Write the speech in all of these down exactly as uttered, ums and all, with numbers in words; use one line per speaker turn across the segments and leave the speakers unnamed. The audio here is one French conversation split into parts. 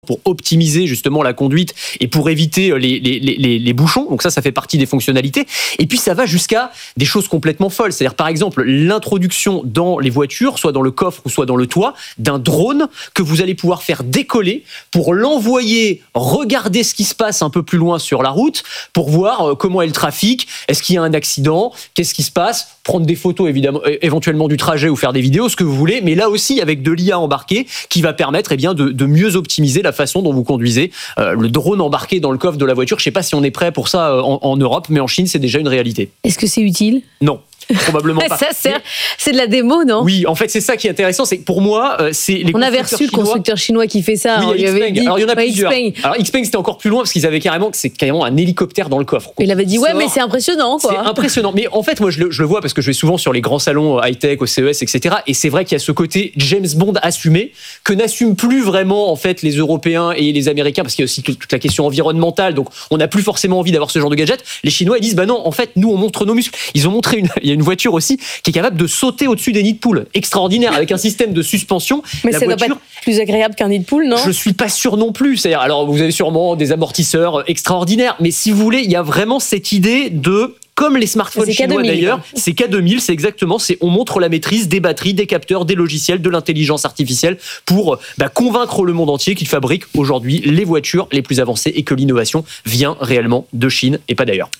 pour optimiser justement la conduite et pour éviter les, les, les, les bouchons. Donc ça, ça fait partie des fonctionnalités. Et puis ça va jusqu'à des choses complètement folles. C'est-à-dire par exemple l'introduction dans les voitures, soit dans le coffre ou soit dans le toit, d'un drone que vous allez pouvoir faire décoller pour l'envoyer regarder ce qui se passe un peu plus loin sur la route, pour voir comment est le trafic, est-ce qu'il y a un accident, qu'est-ce qui se passe, prendre des photos évidemment, éventuellement du trajet ou faire des vidéos, ce que vous voulez, mais là aussi avec de l'I A embarquée qui va permettre eh bien, de, de mieux optimiser la façon dont vous conduisez. Euh, le drone embarqué dans le coffre de la voiture, je ne sais pas si on est prêt pour ça en, en Europe, mais en Chine, c'est déjà une réalité.
Est-ce que c'est utile ?
Non. Probablement pas.
Ça, c'est, c'est de la démo, non ?
Oui, en fait, c'est ça qui est intéressant. C'est que pour moi, c'est les
On avait reçu le constructeur chinois qui fait ça.
Oui, il y a Xpeng.
Dit...
Alors, il y en a
ouais,
plusieurs.
Xpeng.
Alors, Xpeng, c'était encore plus loin parce qu'ils avaient carrément, c'est carrément un hélicoptère dans le coffre.
Il avait dit, ouais, mais c'est impressionnant, quoi.
C'est impressionnant. Mais en fait, moi, je le, je le vois parce que je vais souvent sur les grands salons high-tech, au C E S, et cetera. Et c'est vrai qu'il y a ce côté James Bond assumé que n'assument plus vraiment, en fait, les Européens et les Américains parce qu'il y a aussi toute la question environnementale. Donc, on n'a plus forcément envie d'avoir ce genre de gadget. Les Chinois, ils disent, bah non, en fait, nous, on montre nos muscles. Ils ont montré une, il y a une voiture aussi qui est capable de sauter au-dessus des nids de poules. Extraordinaire, avec un système de suspension.
Mais
la
ça
voiture,
doit pas être plus agréable qu'un nid de poule, non ?
Je suis pas sûr non plus. C'est-à-dire, alors, vous avez sûrement des amortisseurs extraordinaires, mais si vous voulez, il y a vraiment cette idée de... Comme les smartphones
c'est
chinois
K deux mille,
d'ailleurs,
quoi.
c'est K deux mille, c'est exactement, c'est on montre la maîtrise des batteries, des capteurs, des logiciels, de l'intelligence artificielle pour bah, convaincre le monde entier qu'il fabrique aujourd'hui les voitures les plus avancées et que l'innovation vient réellement de Chine et pas d'ailleurs.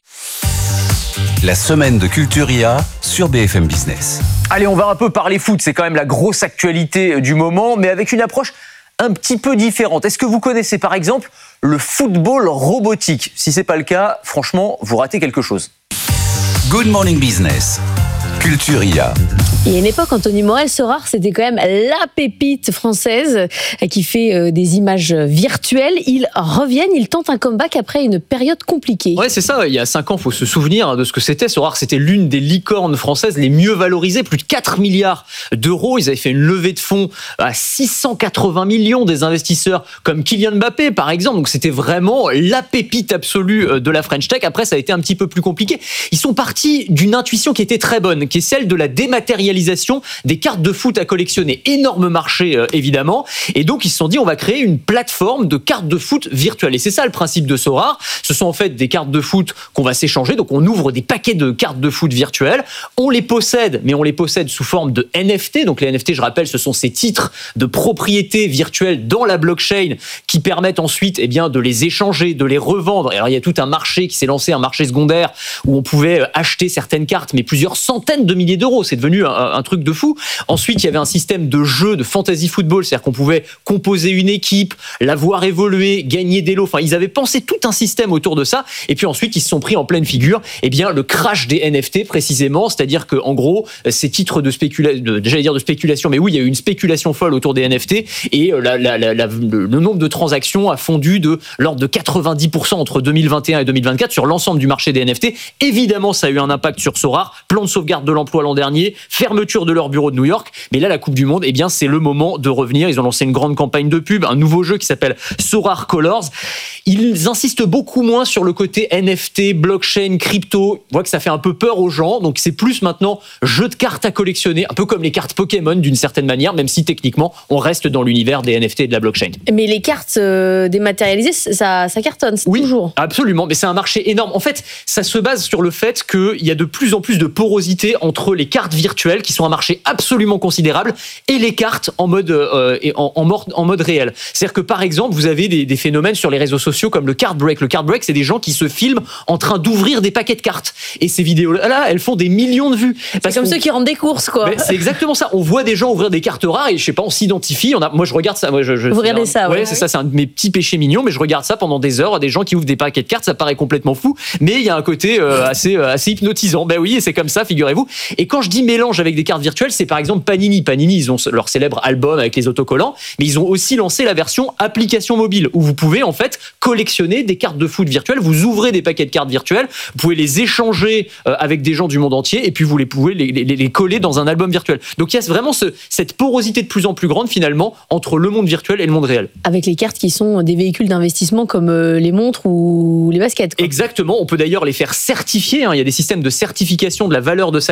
La semaine de Culture I A sur B F M Business.
Allez, on va un peu parler foot, c'est quand même la grosse actualité du moment, mais avec une approche un petit peu différente. Est-ce que vous connaissez par exemple le football robotique ? Si c'est pas le cas, franchement, vous ratez quelque chose.
Good Morning Business, Culture I A.
Il y a une époque, Anthony Morel, Sorare, c'était quand même la pépite française qui fait des images virtuelles. Ils reviennent, ils tentent un comeback après une période compliquée.
Ouais, c'est ça. Il y a cinq ans, il faut se souvenir de ce que c'était. Sorare, c'était l'une des licornes françaises les mieux valorisées, plus de quatre milliards d'euros. Ils avaient fait une levée de fonds à six cent quatre-vingts millions des investisseurs comme Kylian Mbappé, par exemple. Donc, c'était vraiment la pépite absolue de la French Tech. Après, ça a été un petit peu plus compliqué. Ils sont partis d'une intuition qui était très bonne, qui est celle de la dématérialisation des cartes de foot à collectionner. Énorme marché, euh, évidemment. Et donc, ils se sont dit, on va créer une plateforme de cartes de foot virtuelles. Et c'est ça le principe de Sorare. Ce sont en fait des cartes de foot qu'on va s'échanger. Donc, on ouvre des paquets de cartes de foot virtuelles. On les possède, mais on les possède sous forme de N F T. Donc, les N F T, je rappelle, ce sont ces titres de propriété virtuelle dans la blockchain qui permettent ensuite, eh bien, de les échanger, de les revendre. Et alors, il y a tout un marché qui s'est lancé, un marché secondaire où on pouvait acheter certaines cartes, mais plusieurs centaines de milliers d'euros. C'est devenu un un truc de fou. Ensuite, il y avait un système de jeu de fantasy football, c'est-à-dire qu'on pouvait composer une équipe, la voir évoluer, gagner des lots. Enfin, ils avaient pensé tout un système autour de ça. Et puis ensuite, ils se sont pris en pleine figure, eh bien, le crash des N F T précisément, c'est-à-dire que en gros, ces titres de spéculation, j'allais dire de spéculation, mais oui, il y a eu une spéculation folle autour des N F T et la, la, la, la, le, le nombre de transactions a fondu de l'ordre de quatre-vingt-dix pour cent entre deux mille vingt et un et deux mille vingt-quatre sur l'ensemble du marché des N F T. Évidemment, ça a eu un impact sur Sorare, plan de sauvegarde de l'emploi l'an dernier, fermeture de leur bureau de New York. Mais là, la Coupe du Monde, eh bien, c'est le moment de revenir. Ils ont lancé une grande campagne de pub, un nouveau jeu qui s'appelle Sorare Colors. Ils insistent beaucoup moins sur le côté N F T, blockchain, crypto. On voit que ça fait un peu peur aux gens. Donc, c'est plus maintenant jeu de cartes à collectionner, un peu comme les cartes Pokémon d'une certaine manière, même si techniquement, on reste dans l'univers des N F T et de la blockchain.
Mais les cartes euh, dématérialisées, ça, ça cartonne, c'est
oui,
toujours.
Absolument. Mais c'est un marché énorme. En fait, ça se base sur le fait qu'il y a de plus en plus de porosité entre les cartes virtuelles, qui sont un marché absolument considérable, et les cartes en mode, euh, en, en, mode, en mode réel. C'est-à-dire que, par exemple, vous avez des, des phénomènes sur les réseaux sociaux comme le card break. Le card break, c'est des gens qui se filment en train d'ouvrir des paquets de cartes. Et ces vidéos-là, elles font des millions de vues.
Parce c'est comme ceux qui rendent des courses, quoi.
Ben, c'est exactement ça. On voit des gens ouvrir des cartes rares et je sais pas, on s'identifie. On a, moi, je regarde ça. Moi, je, je,
vous regardez un, ça,
ouais.
Ouais,
c'est ça. C'est un de mes petits péchés mignons, mais je regarde ça pendant des heures. Des gens qui ouvrent des paquets de cartes, ça paraît complètement fou. Mais il y a un côté euh, assez, euh, assez hypnotisant. Ben oui, et c'est comme ça, figurez-vous. Et quand je dis mélange avec des cartes virtuelles, c'est par exemple Panini. Panini, ils ont leur célèbre album avec les autocollants, mais ils ont aussi lancé la version application mobile où vous pouvez en fait collectionner des cartes de foot virtuelles. Vous ouvrez des paquets de cartes virtuelles, vous pouvez les échanger euh, avec des gens du monde entier et puis vous les pouvez les, les, les coller dans un album virtuel. Donc il y a vraiment ce, cette porosité de plus en plus grande finalement entre le monde virtuel et le monde réel.
Avec les cartes qui sont des véhicules d'investissement comme euh, les montres ou les baskets, quoi.
Exactement. On peut d'ailleurs les faire certifier. Hein. Il y a des systèmes de certification de la valeur de sa carte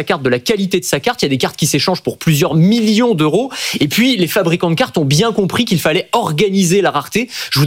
carte, de la qualité de sa carte. Il y a des cartes qui s'échangent pour plusieurs millions d'euros. Et puis, les fabricants de cartes ont bien compris qu'il fallait organiser la rareté. Je vous donne